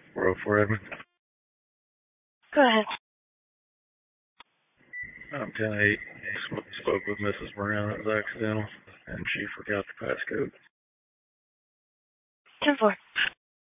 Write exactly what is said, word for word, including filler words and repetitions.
four oh four Edmund. Go ahead. I'm ten eight. Spoke with Missus Brown. It was accidental, and she forgot the passcode. ten four.